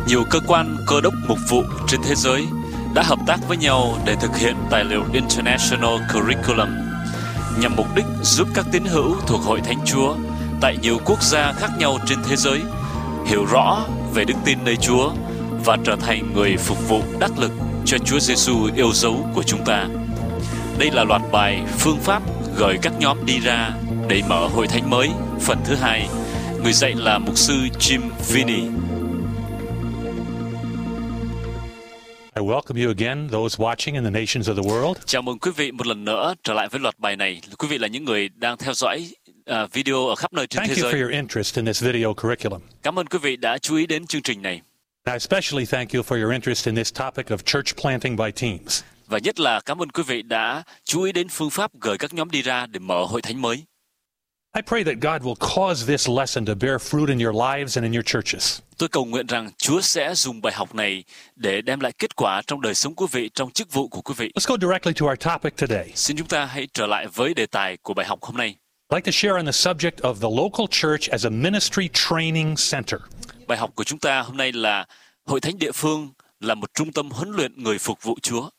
Nhiều cơ quan cơ đốc mục vụ trên thế giới đã hợp tác với nhau để thực hiện tài liệu International Curriculum nhằm mục đích giúp các tín hữu thuộc Hội Thánh Chúa tại nhiều quốc gia khác nhau trên thế giới hiểu rõ về đức tin nơi Chúa và trở thành người phục vụ đắc lực cho Chúa Giêsu yêu dấu của chúng ta. Đây là loạt bài phương pháp gửi các nhóm đi ra để mở hội thánh mới, phần thứ 2. Người dạy là mục sư Jim Finney. I welcome you again, those watching in the nations of the world. Chào mừng quý vị một lần nữa trở lại với loạt bài này. Quý vị là những người đang theo dõi video ở khắp nơi trên Thank thế you for giới. your interest in this video curriculum. Cảm ơn quý vị đã chú ý đến chương trình này. I especially thank you for your interest in this topic of church planting by teams. Và nhất là cảm ơn quý vị đã chú ý đến phương pháp gửi các nhóm đi ra để mở hội thánh mới. I pray that God will cause this lesson to bear fruit in your lives and in your churches. Tôi cầu nguyện rằng Chúa sẽ dùng bài học này để đem lại kết quả trong đời sống quý vị, trong chức vụ của quý vị. Let's go directly to our topic today. Xin chúng ta hãy trở lại với đề tài của bài học hôm nay. I'd like to share on the subject of the local church as a ministry training center. Bài học của chúng ta hôm nay là hội thánh địa phương là một trung tâm huấn luyện người phục vụ Chúa.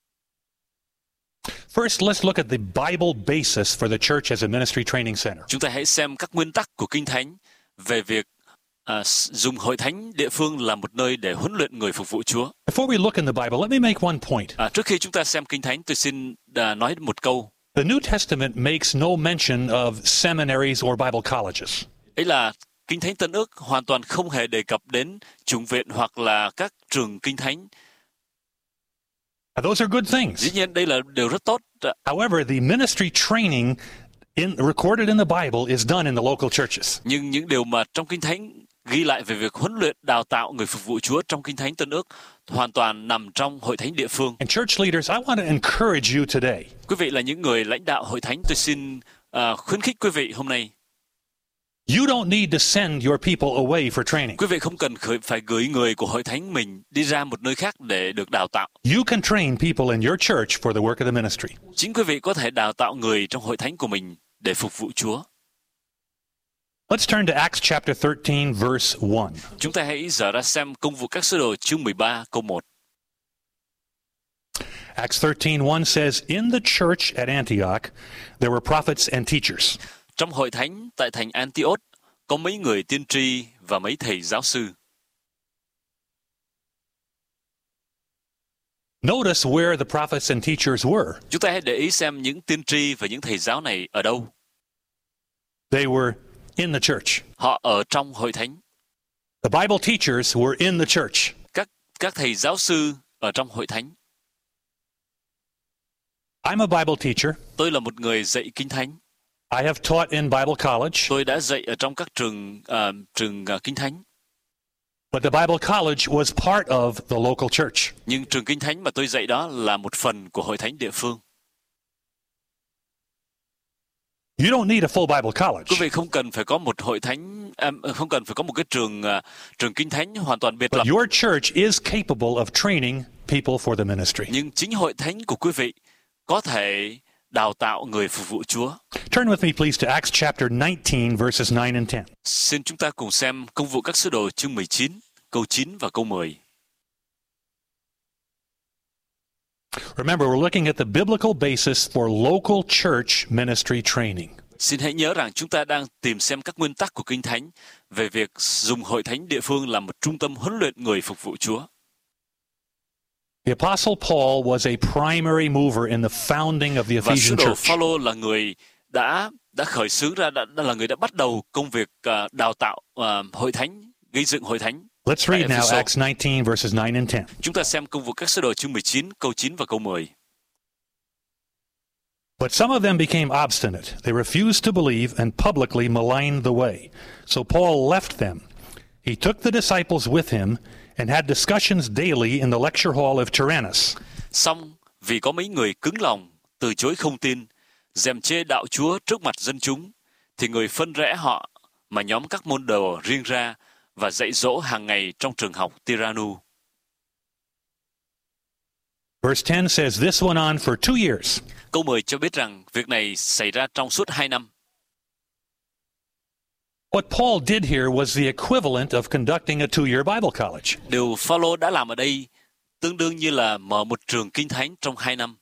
First, let's look at the Bible basis for the church as a ministry training center. Chúng ta hãy xem các nguyên tắc của Kinh Thánh về việc dùng hội thánh địa phương là một nơi để huấn luyện người phục vụ Chúa. Before we look in the Bible, let me make one point. Trước khi chúng ta xem Kinh Thánh, tôi xin nói một câu. The New Testament makes no mention of seminaries or Bible colleges. Ấy là Kinh Thánh Tân Ước hoàn toàn không hề đề cập đến chủng viện hoặc là các trường Kinh Thánh. Those are good things. Dĩ nhiên đây là điều rất tốt. However, the ministry training recorded in the Bible is done in the local churches. Nhưng những điều mà trong Kinh Thánh ghi lại về việc huấn luyện đào tạo người phục vụ Chúa trong Kinh Thánh Tân Ước hoàn toàn nằm trong hội thánh địa phương. And church leaders, I want to encourage you today. Quý vị là những người lãnh đạo hội thánh, tôi xin khuyến khích quý vị hôm nay. You don't need to send your people away for training. Quý vị không cần phải gửi người của hội thánh mình đi ra một nơi khác để được đào tạo. You can train people in your church for the work of the ministry. Chính quý vị có thể đào tạo người trong hội thánh của mình để phục vụ Chúa. Let's turn to Acts chapter 13 verse 1. Chúng ta hãy dở ra xem Công vụ các sứ đồ chương 13 câu 1. Acts 13:1 says, "In the church at Antioch, there were prophets and teachers." Trong hội thánh tại thành Antioch có mấy người tiên tri và mấy thầy giáo sư. Notice where the prophets and teachers were. Chúng ta hãy để ý xem những tiên tri và những thầy giáo này ở đâu. They were in the church. Họ ở trong hội thánh. The Bible teachers were in the church. Các thầy giáo sư ở trong hội thánh. I'm a Bible teacher. Tôi là một người dạy Kinh Thánh. I have taught in Bible college. Tôi đã dạy ở trong các trường Kinh Thánh. But the Bible college was part of the local church. Nhưng trường Kinh Thánh mà tôi dạy đó là một phần của hội thánh địa phương. You don't need a full Bible college. Quý vị không cần phải có một hội thánh, không cần phải có một cái trường Kinh Thánh hoàn toàn biệt lập. But your church is capable of training people for the ministry. Nhưng chính hội thánh của quý vị có thể đào tạo người phục vụ Chúa. Turn with me please to Acts chapter 19 verses 9 and 10. Xin chúng ta cùng xem Công vụ các sứ đồ chương 19, câu 9 và câu 10. Remember, we're looking at the biblical basis for local church ministry training. Xin hãy nhớ rằng chúng ta đang tìm xem các nguyên tắc của Kinh Thánh về việc dùng hội thánh địa phương làm một trung tâm huấn luyện người phục vụ Chúa. The Apostle Paul was a primary mover in the founding of the Và sứ Ephesian đồ church. Phaolô là người đã khởi xướng ra, là người đã bắt đầu công việc đào tạo hội thánh, gây dựng hội thánh. Let's read now Acts 19 verses 9 and 10. Chúng ta xem Công vụ các sứ đồ chương 19, câu 9 và câu 10. But some of them became obstinate. They refused to believe and publicly maligned the way. So Paul left them. He took the disciples with him and had discussions daily in the lecture hall of Tyrannus. Song vì có mấy người cứng lòng, từ chối không tin, gièm chê đạo Chúa trước mặt dân chúng, thì người phân rẽ họ mà nhóm các môn đồ riêng ra và dạy dỗ hàng ngày trong trường học Tyrannus. Verse 10 says this went on for 2 years. Câu 10 cho biết rằng việc này xảy ra trong suốt 2 năm. What Paul did here was the equivalent of conducting a 2-year Bible college. Điều Phaolô đã làm ở đây tương đương như là mở một trường kinh thánh trong 2 năm.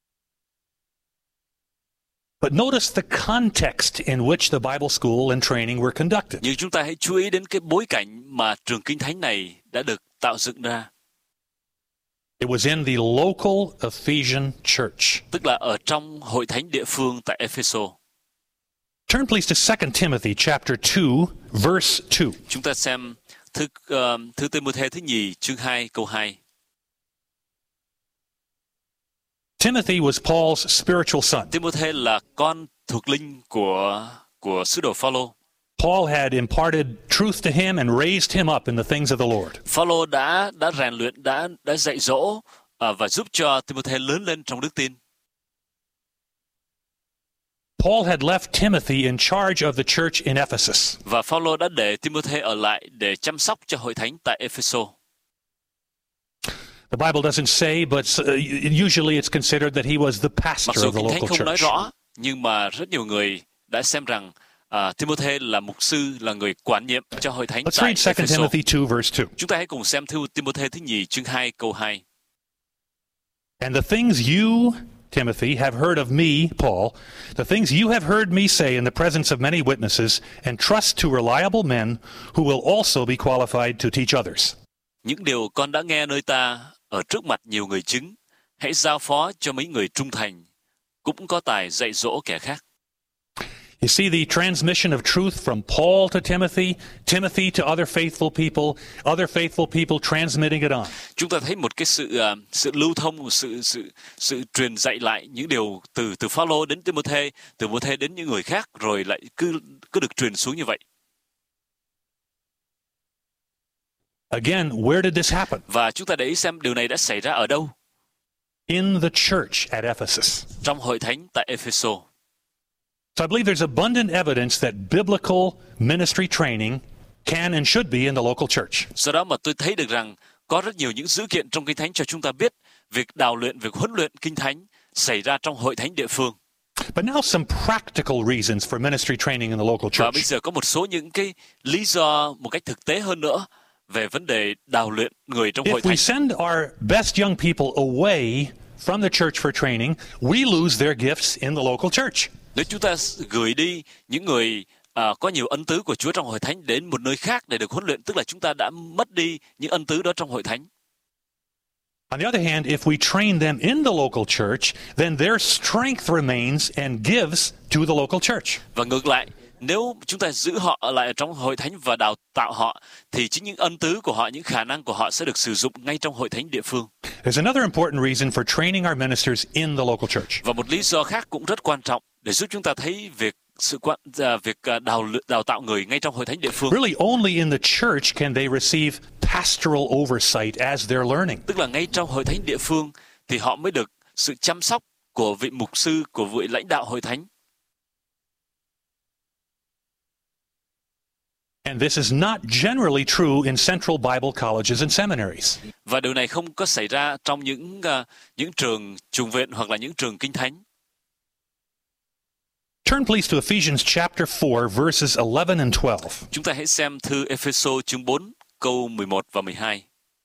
But notice the context in which the Bible school and training were conducted. Nhưng chúng ta hãy chú ý đến cái bối cảnh mà trường kinh thánh này đã được tạo dựng ra. It was in the local Ephesian church. Tức là ở trong hội thánh địa phương tại Ephesos. Turn please to 2 Timothy chapter 2, verse 2. Chúng ta xem thư Timôthê thứ nhì chương 2 câu 2. Timothy was Paul's spiritual son. Timôthê là con thuộc linh của sứ đồ Phaolô. Paul had imparted truth to him and raised him up in the things of the Lord. Phaolô đã rèn luyện, đã dạy dỗ và giúp cho Timôthê lớn lên trong đức tin. Paul had left Timothy in charge of the church in Ephesus. Và Phaolô đã để Timôthê ở lại để chăm sóc cho hội thánh tại Ephesos. The Bible doesn't say, but usually it's considered that he was the Mặc pastor dù of the kinh thánh local không nói church. rõ, nhưng mà rất nhiều người đã xem rằng Timôthê là mục sư, là người quản nhiệm cho hội thánh Let's tại read 2 Ephesos. Timothy 2, verse 2. Chúng ta hãy cùng xem thư Timôthê thứ nhì chương 2 câu 2. And the things you, Timothy, have heard of me, Paul, the things you have heard me say in the presence of many witnesses, and trust to reliable men who will also be qualified to teach others. Những điều con đã nghe nơi ta ở trước mặt nhiều người chứng, hãy giao phó cho mấy người trung thành, cũng có tài dạy dỗ kẻ khác. You see the transmission of truth from Paul to Timothy, Timothy to other faithful people transmitting it on. Chúng ta thấy một cái sự lưu thông, một sự truyền dạy lại những điều từ Phaolô đến Timôthê, từ Timôthê đến những người khác, rồi lại cứ được truyền xuống như vậy. Again, where did this happen? Và chúng ta để ý xem điều này đã xảy ra ở đâu? In the church at Ephesus. Trong hội thánh tại Ephesos. So I believe there's abundant evidence that biblical ministry training can and should be in the local church. Do đó mà tôi thấy được rằng có rất nhiều những dữ kiện trong Kinh Thánh cho chúng ta biết việc đào luyện, việc huấn luyện Kinh Thánh xảy ra trong hội thánh địa phương. But now some practical reasons for ministry training in the local Và bây church. giờ có một số những cái lý do một cách thực tế hơn nữa về vấn đề đào luyện người trong hội If we thánh. send our best young people away from the church for training, we lose their gifts in the local church. Nếu chúng ta gửi đi những người có nhiều ân tứ của Chúa trong hội thánh đến một nơi khác để được huấn luyện, tức là chúng ta đã mất đi những ân tứ đó trong hội thánh. On the other hand, if we train them in the local church, then their strength remains and gives to the local church. Và ngược lại, nếu chúng ta giữ họ ở lại trong hội thánh và đào tạo họ, thì chính những ân tứ của họ, những khả năng của họ sẽ được sử dụng ngay trong hội thánh địa phương. There's another important reason for training our ministers in the local church. Và một lý do khác cũng rất quan trọng để giúp chúng ta thấy việc đào tạo người ngay trong hội thánh địa phương. Really, only in the church can they receive pastoral oversight as they're learning. Tức là ngay trong hội thánh địa phương thì họ mới được sự chăm sóc của vị mục sư, của vị lãnh đạo hội thánh. And this is not generally true in central Bible colleges and seminaries. Và điều này không có xảy ra trong những trường chủng viện hoặc là những trường kinh thánh. Turn please to Ephesians chapter 4, verses 11 and 12. Chúng ta hãy xem thư Ephesos chương 4, câu 11 và 12.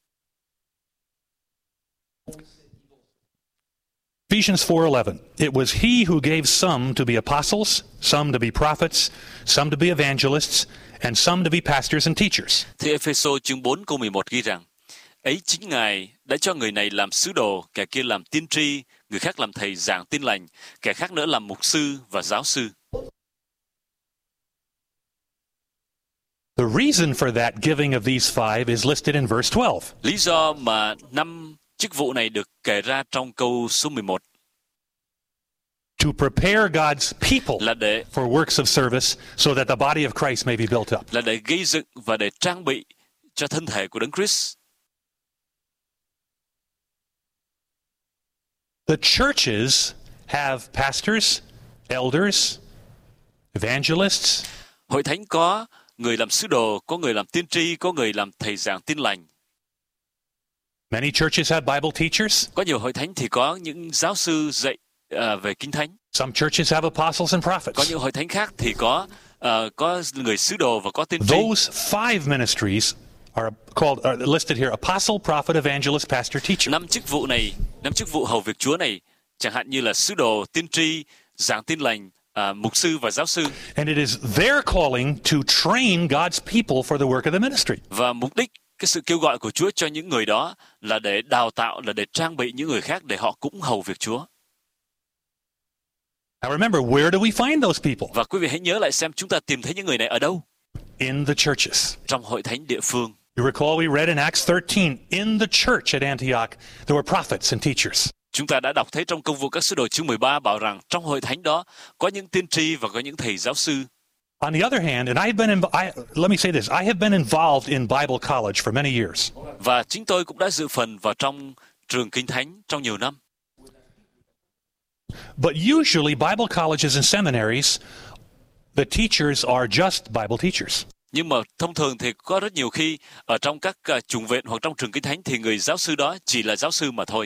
Ephesians 4:11. It was he who gave some to be apostles, some to be prophets, some to be evangelists, and some to be pastors and teachers. Thư Ephesos chương 4 câu 11 ghi rằng: Ấy chính Ngài đã cho người này làm sứ đồ, kẻ kia làm tiên tri, người khác làm thầy giảng tin lành, kẻ khác nữa làm mục sư và giáo sư. The reason for that giving of these five is listed in verse 12. Lý do mà 5 chức vụ này được kể ra trong câu số 11 To prepare God's people là để for works of service so that the body of Christ may be built up. gây dựng và để trang bị cho thân thể của Đấng Christ. The churches have pastors, elders, evangelists, Hội thánh có người làm sứ đồ, có người làm tiên tri, có người làm thầy giảng tin lành. many churches have Bible teachers, Có nhiều hội thánh thì có những giáo sư dạy về kinh thánh. some churches have apostles and Có prophets. những hội thánh khác thì có có người sứ đồ và có tiên tri. Those five ministries are listed here: apostle, prophet, evangelist, pastor, teacher. Năm chức vụ hầu việc Chúa này, chẳng hạn như là sứ đồ, tiên tri, giảng tin lành, mục sư và giáo sư. And it is their calling to train God's people for the work of the ministry. Và mục đích, cái sự kêu gọi của Chúa cho những người đó là để đào tạo, là để trang bị những người khác để họ cũng hầu việc Chúa. Now remember, where do we find those people? Và quý vị hãy nhớ lại xem chúng ta tìm thấy những người này ở đâu? In the churches. Trong hội thánh địa phương. You recall we read in Acts 13, in the church at Antioch, there were prophets and teachers. Chúng ta đã đọc thấy trong Công vụ các sứ đồ chương 13 bảo rằng trong hội thánh đó có những tiên tri và có những thầy giáo sư. On the other hand, and let me say this, I have been involved in Bible college for many years. Và chính tôi cũng đã dự phần vào trong trường Kinh Thánh trong nhiều năm. But usually Bible colleges and seminaries, the teachers are just Bible teachers. Nhưng mà thông thường thì có rất nhiều khi ở trong các chủng viện hoặc trong trường Kinh Thánh thì người giáo sư đó chỉ là giáo sư mà thôi.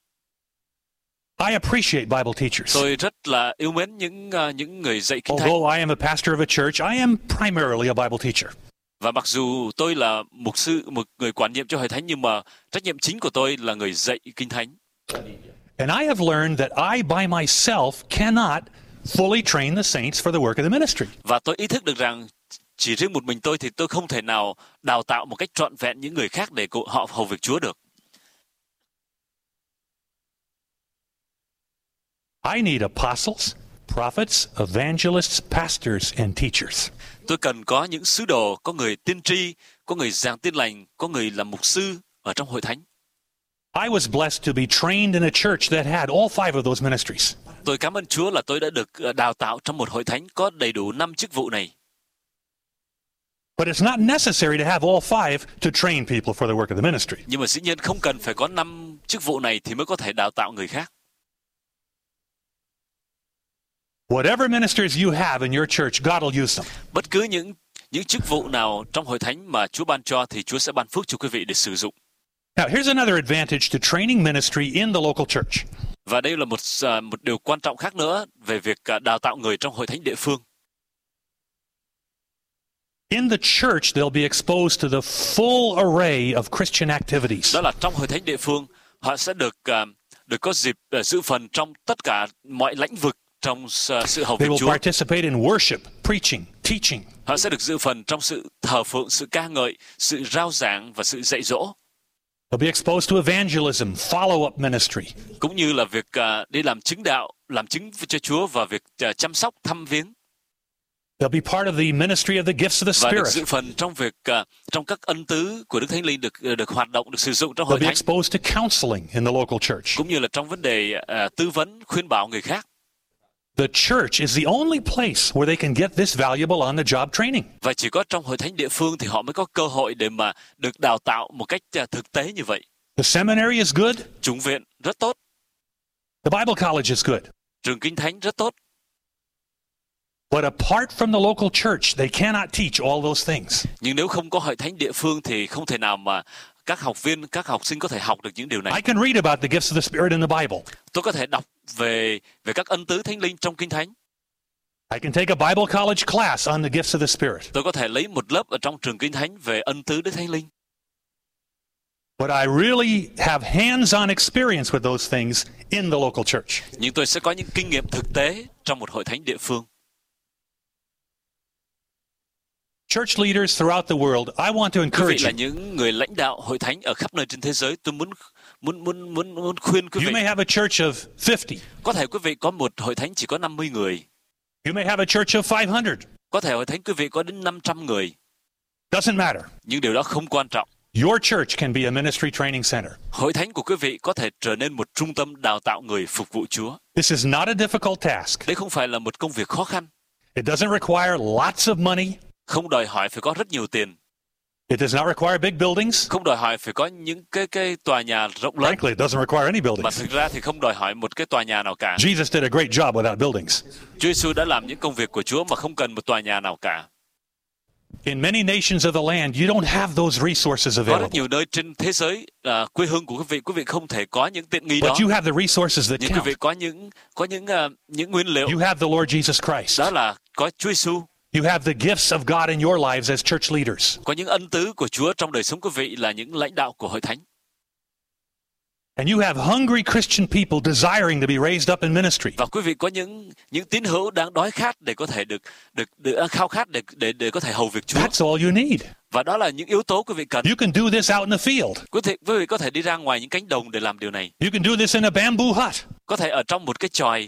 I appreciate Bible teachers. Tôi rất là yêu mến những người dạy Kinh Thánh. Although I am a pastor of a church, I am primarily a Bible teacher. Và mặc dù tôi là mục sư, một người quản nhiệm cho hội thánh, nhưng mà trách nhiệm chính của tôi là người dạy Kinh Thánh. And I have learned that I by myself cannot fully train the saints for the work of the ministry. Và tôi ý thức được rằng chỉ riêng một mình tôi thì tôi không thể nào đào tạo một cách trọn vẹn những người khác để họ hầu việc Chúa được. I need apostles, prophets, evangelists, pastors, and teachers. Tôi cần có những sứ đồ, có người tiên tri, có người giảng tin lành, có người làm mục sư ở trong hội thánh. I was blessed to be trained in a church that had all five of those ministries. Tôi cảm ơn Chúa là tôi đã được đào tạo trong một hội thánh có đầy đủ 5 chức vụ này. But it's not necessary to have all five to train people for the work of the ministry. Nhưng mà dĩ nhiên không cần phải có 5 chức vụ này thì mới có thể đào tạo người khác. Whatever ministers you have in your church, God will use them. Bất cứ những chức vụ nào trong hội thánh mà Chúa ban cho thì Chúa sẽ ban phước cho quý vị để sử dụng. Now, here's another advantage to training ministry in the local church. Và đây là một điều quan trọng khác nữa về việc đào tạo người trong hội thánh địa phương. In the church, they'll be exposed to the full array of Christian activities. Đó là trong hội thánh địa phương, họ sẽ được có dịp dự phần trong tất cả mọi lĩnh vực trong sự hầu việc They will Chúa. participate in worship, preaching, teaching. Họ sẽ được dự phần trong sự thờ phượng, sự ca ngợi, sự rao giảng và sự dạy dỗ. They'll be exposed to evangelism, follow-up ministry. Cũng như là việc đi làm chứng đạo, làm chứng cho Chúa và việc chăm sóc, thăm viếng. They'll be part of the ministry of the gifts of the Và được Spirit. dự phần trong việc trong các ân tứ của Đức Thánh Linh được hoạt động, được sử dụng trong hội They'll be thánh. exposed to counseling in the local church. Cũng như là trong vấn đề tư vấn, khuyên bảo người khác. The church is the only place where they can get this valuable on-the-job training. Và chỉ có trong hội thánh địa phương thì họ mới có cơ hội để mà được đào tạo một cách thực tế như vậy. The seminary is good. Chủng viện rất tốt, The Bible college is good. trường Kinh Thánh rất tốt. But apart from the local church, they cannot teach all those things. Nhưng nếu không có hội thánh địa phương thì không thể nào mà các học viên, các học sinh có thể học được những điều I này. can read about the gifts of the Spirit in the Bible. Tôi có thể đọc về các ân tứ Thánh Linh trong Kinh Thánh. I can take a Bible college class on the gifts of the Spirit. Tôi có thể lấy một lớp ở trong trường Kinh Thánh về ân tứ Đức Thánh Linh. But I really have hands-on experience with those things in the local church. Nhưng tôi sẽ có những kinh nghiệm thực tế trong một hội thánh địa phương. Church leaders throughout the world, I want to Quý vị encourage là you. những người lãnh đạo hội thánh ở khắp nơi trên thế giới. Tôi muốn khuyên quý You vị. may have a church of 50. Có thể quý vị có một hội thánh chỉ có 50 người. You may have a church of 500. Có thể hội thánh quý vị có đến 500 người. Doesn't matter. Nhưng điều đó không quan trọng. Your church can be a ministry training center. Hội thánh của quý vị có thể trở nên một trung tâm đào tạo người phục vụ Chúa. This is not a difficult task. Đây không phải là một công việc khó khăn. It doesn't require lots of money. Không đòi hỏi phải có rất nhiều tiền. It does not require big buildings. Không đòi hỏi phải có những cái tòa nhà rộng lớn. Frankly, it doesn't require any Mà buildings. thực ra thì không đòi hỏi một cái tòa nhà nào cả. Jesus did a great job without buildings. Chúa Giêsu đã làm những công việc của Chúa mà không cần một tòa nhà nào cả. In many nations of the land, you don't have those resources Có rất available. nhiều nơi trên thế giới, quê hương của quý vị không thể có những tiện nghi đó. But you have the resources that Nhưng quý count. vị có những nguyên liệu. You have the Lord Jesus Christ. Đó là có Chúa Giêsu. You have the gifts of God in your lives as church leaders. Có những ân tứ của Chúa trong đời sống quý vị là những lãnh đạo của hội thánh. And you have hungry Christian people desiring to be raised up in ministry. Và quý vị có những tín hữu đang đói khát để có thể được khao khát để có thể hầu việc Chúa. That's all you need. Và đó là những yếu tố quý vị cần. You can do this out in the field. Quý vị có thể đi ra ngoài những cánh đồng để làm điều này. You can do this in a bamboo hut. Có thể ở trong một cái chòi.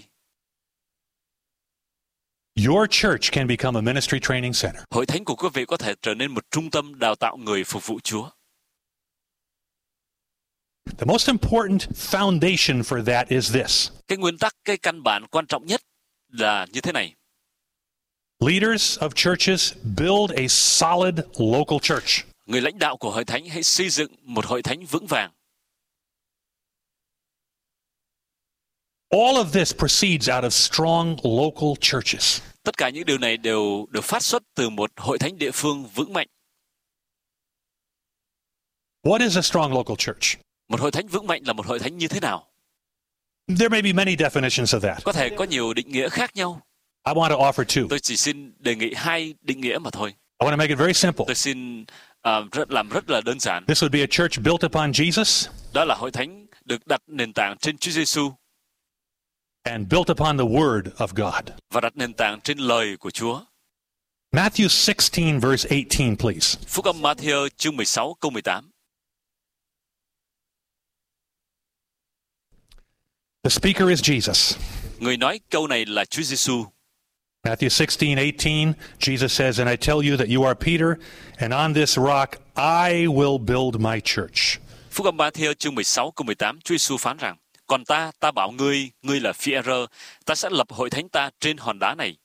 Your church can become a ministry training center. Hội thánh của quý vị có thể trở nên một trung tâm đào tạo người phục vụ Chúa. The most important foundation for that is this. Cái nguyên tắc, cái căn bản quan trọng nhất là như thế này. Leaders of churches build a solid local church. Người lãnh đạo của hội thánh hãy xây dựng một hội thánh vững vàng. All of this proceeds out of strong local churches. Tất cả những điều này đều được phát xuất từ một hội thánh địa phương vững mạnh. What is a strong local church? Một hội thánh vững mạnh là một hội thánh như thế nào? There may be many definitions of that. Có thể có nhiều định nghĩa khác nhau. I want to offer two. Tôi chỉ xin đề nghị 2 định nghĩa mà thôi. I want to make it very simple. Tôi xin làm rất là đơn giản. This would be a church built upon Jesus. Đó là hội thánh được đặt nền tảng trên Chúa Giêsu. And built upon the Word of God. Và đặt nền tảng trên lời của Chúa. Matthew 16 verse 18, please. Phúc âm Matthew chương 16 câu 18. The speaker is Jesus. Người nói câu này là Chúa Giêsu. Matthew 16:18, Jesus says, "And I tell you that you are Peter, and on this rock I will build my church." Phúc âm Matthew chương 16 câu 18, Chúa Giêsu phán rằng: Còn ta bảo ngươi là Phi-e-rơ, ta sẽ lập hội thánh ta trên hòn đá này.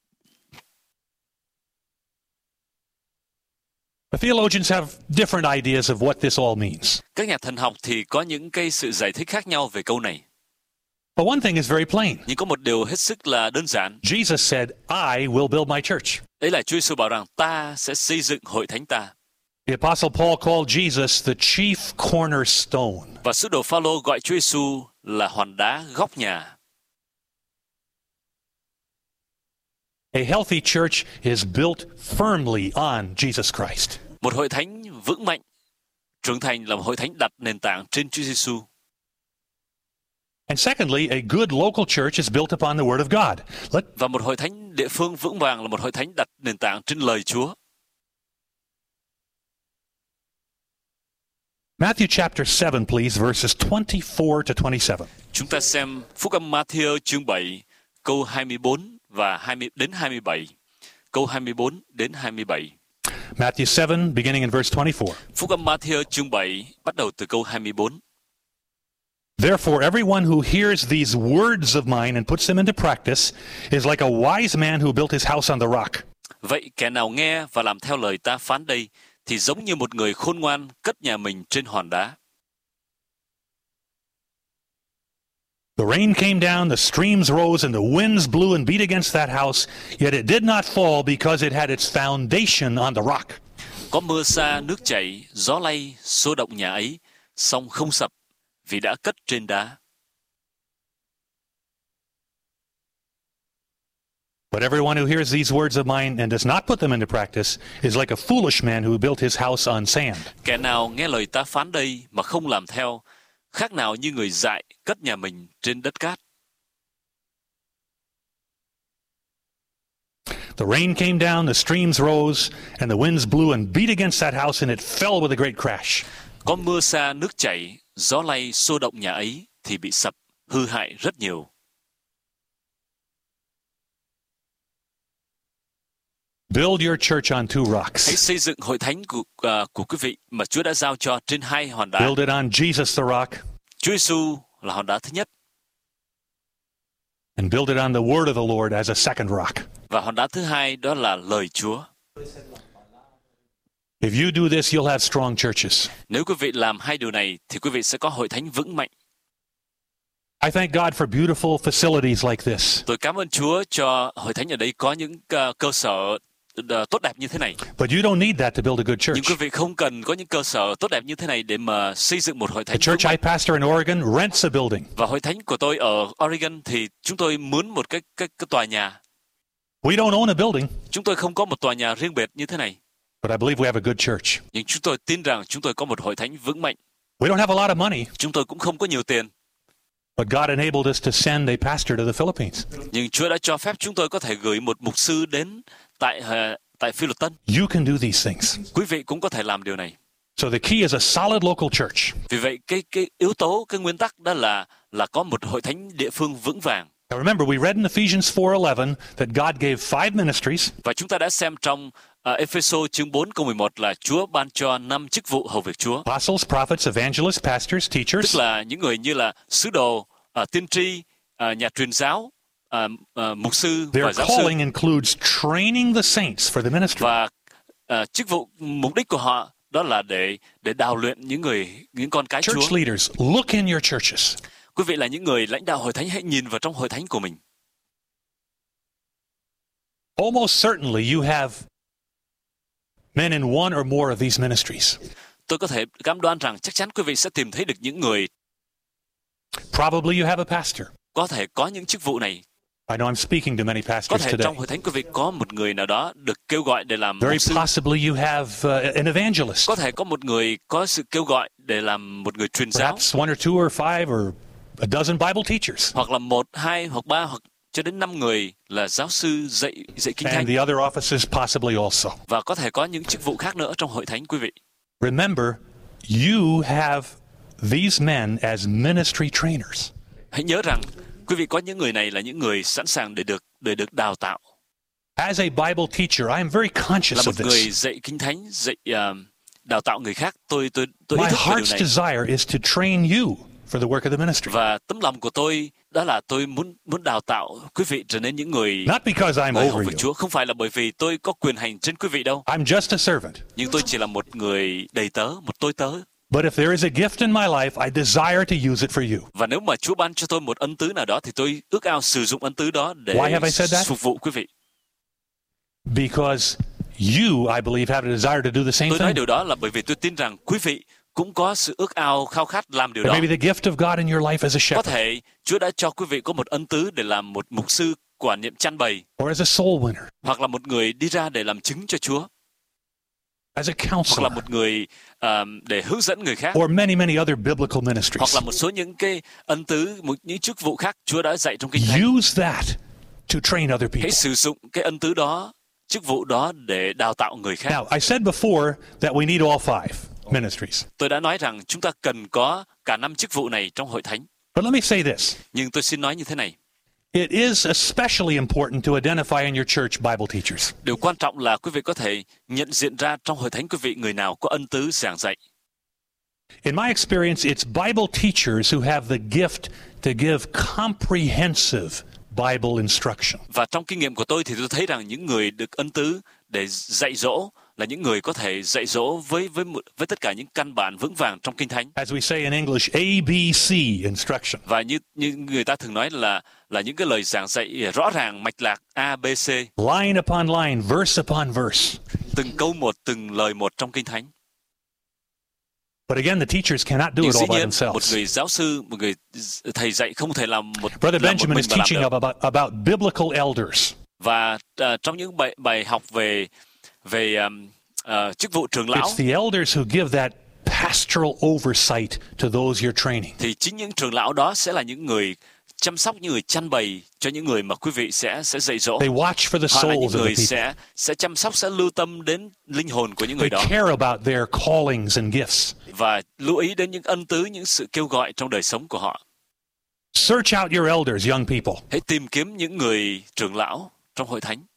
The theologians have different ideas of what this all means. Các nhà thần học thì có những cái sự giải thích khác nhau về câu này. But one thing is very plain. Nhưng có một điều hết sức là đơn giản. Jesus said, "I will build my church." Đấy là Chúa Giêsu bảo rằng ta sẽ xây dựng hội thánh ta. The Apostle Paul called Jesus the chief cornerstone. Và sứ đồ Phaolô gọi Chúa Giêsu là hòn đá góc nhà. A healthy church is built firmly on Jesus Christ. Một hội thánh vững mạnh, trưởng thành là một hội thánh đặt nền tảng trên Chúa Giêsu. And secondly, a good local church is built upon the Word of God. Và một hội thánh địa phương vững vàng là một hội thánh đặt nền tảng trên lời Chúa. Matthew chapter 7, please, verses 24 to 27. Chúng ta xem Phúc âm Matthew chương 7, câu 24 và đến 27. Câu 24 đến 27. Matthew 7, beginning in verse 24. Phúc âm Matthew chương 7, bắt đầu từ câu 24. Therefore, everyone who hears these words of mine and puts them into practice is like a wise man who built his house on the rock. Vậy kẻ nào nghe và làm theo lời ta phán đây thì giống như một người khôn ngoan cất nhà mình trên hòn đá. The rain came down, the streams rose, and the winds blew and beat against that house, yet it did not fall because it had its foundation on the rock. Có mưa sa, nước chảy, gió lay, xô động nhà ấy, song không sập, vì đã cất trên đá. But everyone who hears these words of mine and does not put them into practice is like a foolish man who built his house on sand. Kẻ nào nghe lời ta phán đây mà không làm theo, khác nào như người dại cất nhà mình trên đất cát. The rain came down, the streams rose, and the winds blew and beat against that house, and it fell with a great crash. Có mưa sa, nước chảy, gió lay, xô động nhà ấy thì bị sập, hư hại rất nhiều. Build your church on two rocks. Hãy xây dựng hội thánh của quý vị mà Chúa đã giao cho trên 2 hòn đá. Build it on Jesus the rock. Chúa Giêsu là hòn đá thứ nhất. And build it on the word of the Lord as a second rock. Và hòn đá thứ hai đó là lời Chúa. If you do this, you'll have strong churches. Nếu quý vị làm 2 điều này thì quý vị sẽ có hội thánh vững mạnh. I thank God for beautiful facilities like this. Tôi cảm ơn Chúa cho hội thánh ở đây có những cơ sở tốt đẹp như thế này. But you don't need that to build a good Nhưng church. quý vị không cần có những cơ sở tốt đẹp như thế này để mà xây dựng một hội thánh The church vững I mạnh. pastor in Oregon rents a building. Và hội thánh của tôi ở Oregon thì chúng tôi mướn một cái tòa nhà. We don't own a building, Chúng tôi không có một tòa nhà riêng biệt như thế này, but I believe we have a good church. nhưng chúng tôi tin rằng chúng tôi có một hội thánh vững mạnh. We don't have a lot of money, Chúng tôi cũng không có nhiều tiền, but God enabled us to send a pastor to the Philippines. nhưng Chúa đã cho phép chúng tôi có thể gửi một mục sư đến tại Phi Luật Tân. You can do these things. Quý vị cũng có thể làm điều này. So the key is a solid local church. Vì vậy cái yếu tố, cái nguyên tắc đó là có một hội thánh địa phương vững vàng. Now remember, we read in Ephesians 4:11 that God gave 5 ministries, Và chúng ta đã xem trong Ephesos chương 4 câu 11 là Chúa ban cho 5 chức vụ hầu việc Chúa. apostles, prophets, evangelists, pastors, Tức teachers. là những người như là sứ đồ, tiên tri, nhà truyền giáo, mục sư Their và giáo sư. calling includes training the saints for the ministry. Và chức vụ, mục đích của họ đó là để đào luyện những con cái Chúa. Church leaders, look in your churches. Quý vị là những người lãnh đạo hội thánh, hãy nhìn vào trong hội thánh của mình. Almost certainly you have men in one or more of these ministries. Tôi có thể cam đoan rằng chắc chắn quý vị sẽ tìm thấy được những người Probably you have a pastor. có thể có những chức vụ này. I know I'm speaking to many Có pastors thể today. trong hội thánh quý vị có một người nào đó được kêu gọi để làm Very mục sư. possibly you have an evangelist. Có thể có một người có sự kêu gọi để làm một người truyền giáo, Perhaps 1 or 2 or 5 or a dozen Bible teachers. hoặc là 1, 2 hoặc 3 hoặc cho đến 5 người là giáo sư dạy kinh thánh, And the other offices possibly also. và có thể có những chức vụ khác nữa trong hội thánh quý vị. Remember, you have these men as ministry trainers. Hãy nhớ rằng quý vị có những người này là những người sẵn sàng để được đào tạo. As a Bible teacher, I am very Là conscious một of người this. dạy kinh thánh, đào tạo người khác. Tôi ý My thức về heart's điều này. desire is to train you for the work of the ministry. Và tấm lòng của tôi đó là tôi muốn đào tạo quý vị trở nên những người Not because I'm người hầu over việc you. Chúa. Không phải là bởi vì tôi có quyền hành trên quý vị đâu, I'm just a servant. nhưng tôi chỉ là một người đầy tớ, một tôi tớ. But if there is a gift in my life, I desire to use it for you. Và nếu mà Chúa ban cho tôi một ân tứ nào đó thì tôi ước ao sử dụng ân tứ đó để Why have I said that? phục vụ quý vị. Because you, I believe, have a desire to do the same Tôi nói thing. điều đó là bởi vì tôi tin rằng quý vị cũng có sự ước ao khao khát làm điều Or đó. maybe the gift of God in your life as a Có shepherd thể Chúa đã cho quý vị có một ân tứ để làm một mục sư quản nhiệm chăn bầy, or as a soul winner, hoặc là một người đi ra để làm chứng cho Chúa, as a hoặc là counselor, một người để hướng dẫn người khác, or many other biblical hoặc ministries. là một số những cái ân tứ, những chức vụ khác Chúa đã dạy trong Kinh Thánh. Use that to train other people. Hãy sử dụng cái ân tứ đó, chức vụ đó để đào tạo người khác. Now, I said before that we need all 5 ministries. Tôi đã nói rằng chúng ta cần có cả 5 chức vụ này trong hội thánh. But let me say this. Nhưng tôi xin nói như thế này. It is especially important to identify in your church Bible teachers. Điều quan trọng là quý vị có thể nhận diện ra trong hội thánh quý vị người nào có ân tứ giảng dạy. In my experience, it's Bible teachers who have the gift to give comprehensive Bible instruction. Và trong kinh nghiệm của tôi thì tôi thấy rằng những người được ân tứ để dạy dỗ là những người có thể dạy dỗ với tất cả những căn bản vững vàng trong Kinh Thánh. As we say in English, ABC instruction. Và như người ta thường nói là những cái lời giảng dạy rõ ràng, mạch lạc, A, B, C, Line upon line, verse upon verse. từng câu một, từng lời một trong Kinh Thánh. But again, the teachers cannot do Nhưng it dĩ all by nhiên, themselves. một người giáo sư, một người thầy dạy không thể làm Brother làm một Benjamin mình is mà làm teaching được. about biblical elders. Và trong những bài học về chức vụ trưởng lão, It's the elders who give that pastoral oversight to those you're training. thì chính những trưởng lão đó sẽ là những người chăm sóc, những người chăn bày cho những người mà quý vị sẽ dạy dỗ. They watch for the Họ là những souls of người the people. sẽ chăm sóc, sẽ lưu tâm đến linh hồn của những người They đó, care about their callings and gifts. và lưu ý đến những ân tứ, những sự kêu gọi trong đời sống của họ. Search out your elders, young people. Hãy tìm kiếm những người trưởng lão trong hội thánh.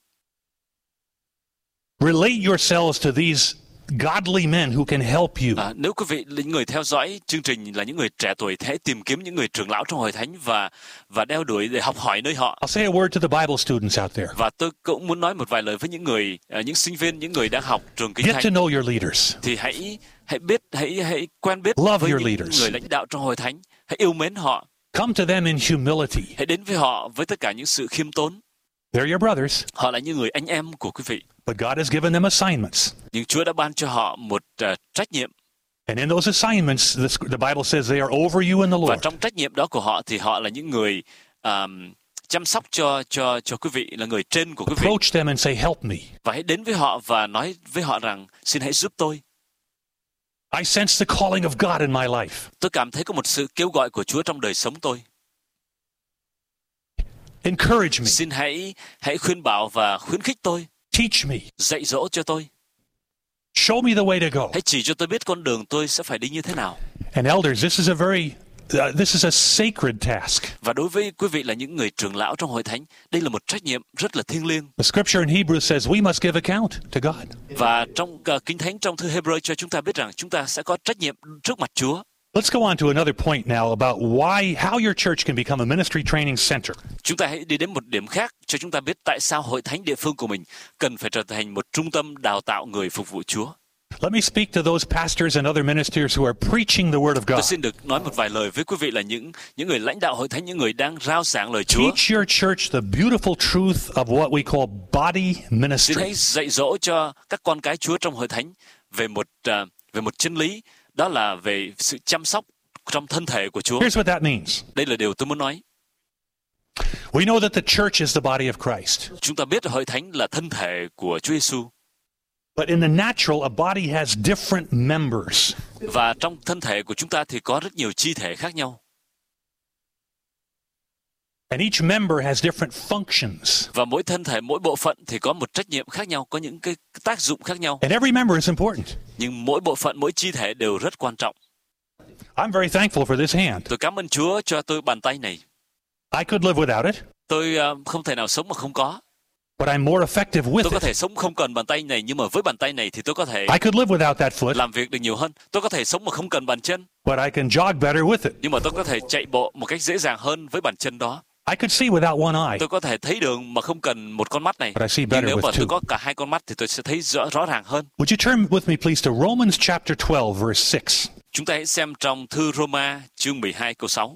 Relate yourselves to these godly men who can help you. Nếu quý vị là những người theo dõi chương trình là những người trẻ tuổi, thì hãy tìm kiếm những người trưởng lão trong hội thánh và đeo đuổi để học hỏi nơi họ. I'll say a word to the Bible students out there. Và tôi cũng muốn nói một vài lời với những người, những sinh viên, những người đang học trường Kinh Get to Thánh. know your leaders. Thì hãy quen biết Love với your những leaders. người lãnh đạo trong hội thánh. Hãy yêu mến họ. Come to them in humility. Hãy đến với họ với tất cả những sự khiêm tốn. They're your brothers, Họ là những người anh em của quý vị. but God has given them assignments. Nhưng Chúa đã ban cho họ một trách nhiệm. And in those assignments, the Bible says they are over you in the Và Lord. trong trách nhiệm đó của họ thì họ là những người chăm sóc cho quý vị là người trên của quý vị. Approach them and say, help me. Và hãy đến với họ và nói với họ rằng xin hãy giúp tôi. I sense the calling of God in my life. Tôi cảm thấy có một sự kêu gọi của Chúa trong đời sống tôi. Encourage me. Xin hãy khuyên bảo và khuyến khích tôi. Teach me. Dạy dỗ cho tôi. Show me the way to go. Hãy chỉ cho tôi biết con đường tôi sẽ phải đi như thế nào. And elders, this is a sacred task. Và đối với quý vị là những người trưởng lão trong hội thánh, đây là một trách nhiệm rất là thiêng liêng. The scripture in Hebrews says we must give account to God. Và trong Kinh Thánh trong thư Hebrew cho chúng ta biết rằng chúng ta sẽ có trách nhiệm trước mặt Chúa. Let's go on to another point now about how your church can become a ministry training center. Chúng ta hãy đi đến một điểm khác cho chúng ta biết tại sao hội thánh địa phương của mình cần phải trở thành một trung tâm đào tạo người phục vụ Chúa. Let me speak to those pastors and other ministers who are preaching the word of Tôi God. xin được nói một vài lời với quý vị là những người lãnh đạo hội thánh, những người đang rao giảng lời Chúa. Teach your church the beautiful truth of what we call body Xin ministry. hãy dạy dỗ cho các con cái Chúa trong hội thánh về một chân lý, đó là về sự chăm sóc trong thân thể của Chúa. Here's what that means. Đây là điều tôi muốn nói. We know that the church is the body of Christ. Chúng ta biết hội thánh là thân thể của Chúa Giêsu. But in the natural, a body has different members. Và trong thân thể của chúng ta thì có rất nhiều chi thể khác nhau. And each member has different functions. Và mỗi thân thể, mỗi bộ phận thì có một trách nhiệm khác nhau, có những cái tác dụng khác nhau. And every member is important. Nhưng mỗi bộ phận, mỗi chi thể đều rất quan trọng. I'm very thankful for this hand. Tôi cảm ơn Chúa cho tôi bàn tay này. I could live without it, Tôi không thể nào sống mà không có. but I'm more effective Tôi with có thể it. sống không cần bàn tay này, nhưng mà với bàn tay này thì tôi có thể I could live without that foot, làm việc được nhiều hơn. Tôi có thể sống mà không cần bàn chân, but I can jog better with it. nhưng mà tôi có thể chạy bộ một cách dễ dàng hơn với bàn chân đó. I could see without one eye, Tôi có thể thấy đường mà không cần một con mắt này. but I see Nhưng better nếu with mà tôi two. có cả hai con mắt thì tôi sẽ thấy rõ ràng hơn. Would you turn with me, please, to Romans chapter 12, verse 6. Chúng ta hãy xem trong thư Roma chương 12 câu 6.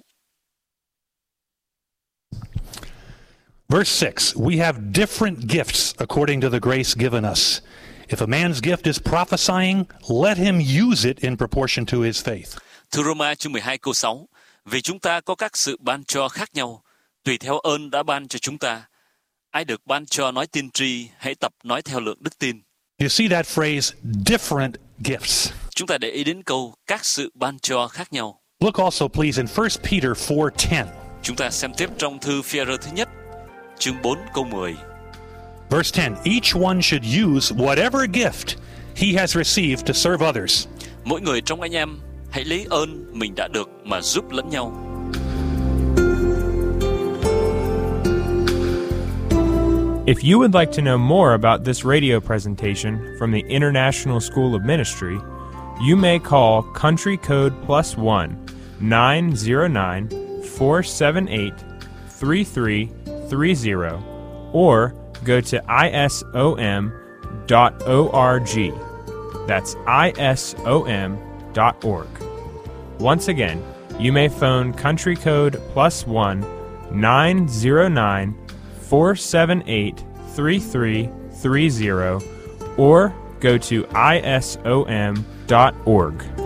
Verse 6, we have different gifts according to the grace given us. If a man's gift is prophesying, let him use it in proportion to his faith. Thư Roma chương 12 câu 6. Vì chúng ta có các sự ban cho khác nhau, tùy theo ơn đã ban cho chúng ta. Ai được ban cho nói tiên tri, hãy tập nói theo lượng đức tin. You see that phrase, different gifts. Chúng ta để ý đến câu các sự ban cho khác nhau. Look also, please, in 1 Peter 4:10. Chúng ta xem tiếp trong thư Phi-e-rơ thứ nhất, chương 4 câu 10. Verse 10, each one should use whatever gift he has received to serve others. Mỗi người trong anh em hãy lấy ơn mình đã được mà giúp lẫn nhau. If you would like to know more about this radio presentation from the International School of Ministry, you may call Country Code +1 909-478-3330 or go to isom.org. That's isom.org. Once again, you may phone Country Code +1 909-478-3330 or go to isom.org.